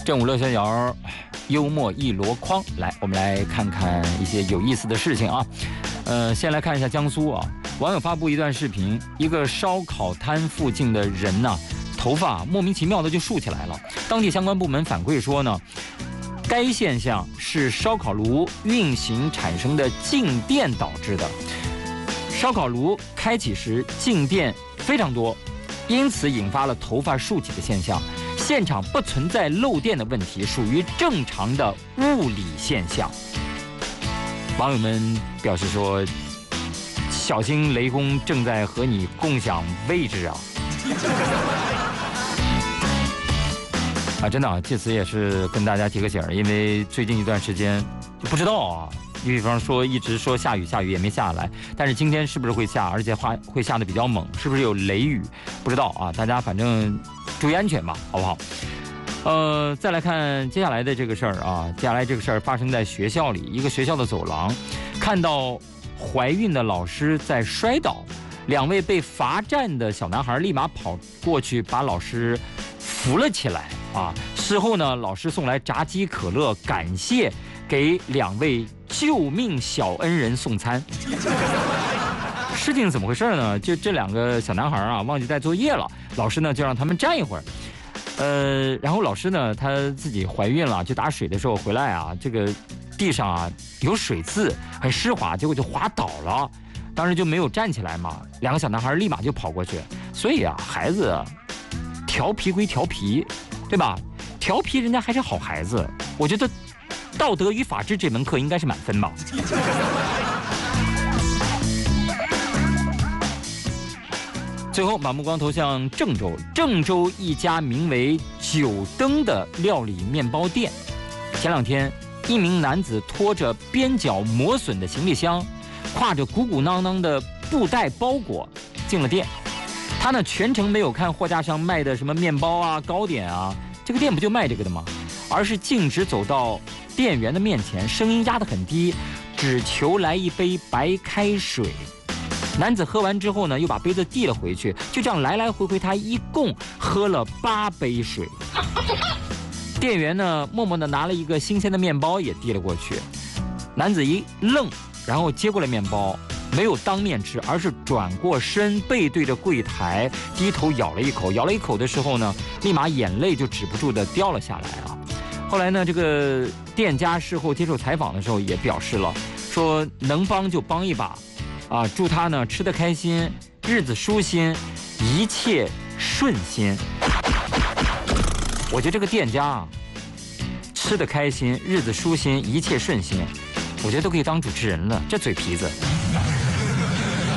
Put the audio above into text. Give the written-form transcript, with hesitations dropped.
正午乐逍遥，幽默一箩筐。来，我们来看看一些有意思的事情啊。先来看一下江苏啊，网友发布一段视频，一个烧烤摊附近的人呢，头发莫名其妙的就竖起来了。当地相关部门反馈说呢，该现象是烧烤炉运行产生的静电导致的。烧烤炉开启时静电非常多，因此引发了头发竖起的现象。现场不存在漏电的问题，属于正常的物理现象。网友们表示说，小心雷公正在和你共享位置啊！真的啊，借此也是跟大家提个醒，因为最近一段时间就不知道啊，你比方说一直说下雨也没下来，但是今天是不是会下，而且会下的比较猛，是不是有雷雨？不知道啊，大家反正注意安全吧，好不好？再来看接下来的这个事儿啊，接下来这个事儿发生在学校里，一个学校的走廊，看到怀孕的老师在摔倒，2位被罚站的小男孩立马跑过去把老师扶了起来啊。事后呢，老师送来炸鸡可乐，感谢给2位救命小恩人送餐。事情怎么回事呢？就这2个小男孩啊，忘记带作业了，老师呢就让他们站一会儿。然后老师呢，她自己怀孕了，就打水的时候回来啊，这个地上啊有水渍，很湿滑，结果就滑倒了，当时就没有站起来嘛。2个小男孩立马就跑过去，所以啊，孩子调皮归调皮，对吧？调皮人家还是好孩子，我觉得道德与法治这门课应该是满分吧。最后把目光投向郑州，郑州一家名为九灯的料理面包店，前2天，一名男子拖着边角磨损的行李箱，挎着鼓鼓囊囊的布袋包裹进了店。他呢全程没有看货架上卖的什么面包啊、糕点啊，这个店不就卖这个的吗？而是径直走到店员的面前，声音压得很低，只求来一杯白开水。男子喝完之后呢，又把杯子递了回去，就这样来来回回，他一共喝了8杯水。店员呢，默默地拿了一个新鲜的面包也递了过去。男子一愣，然后接过了面包，没有当面吃，而是转过身，背对着柜台，低头咬了一口。咬了一口的时候呢，立马眼泪就止不住地掉了下来啊。后来呢，这个店家事后接受采访的时候也表示了，说能帮就帮一把。祝他呢吃得开心，日子舒心，一切顺心。我觉得这个店家啊，吃得开心，日子舒心，一切顺心，我觉得都可以当主持人了，这嘴皮子。